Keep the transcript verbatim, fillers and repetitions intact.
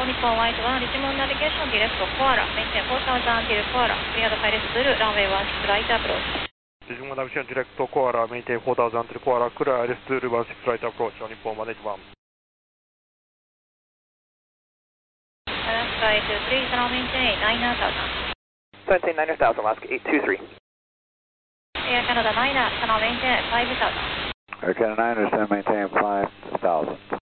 Nippon White one, Richmond Navigation, direct Koala, maintain four thousand till Koala, clear the pilot through runway one six right approach. Richmond Navigation, direct Koala, maintain four thousand till Koala, clear I L S through one six right approach, Nippon one eight one. Alaska eight two three, channel maintain nine thousand. Maintain nine thousand, Alaska eight two three. Air Canada nine, channel maintain five thousand. Air Canada nine, descend maintain five thousand.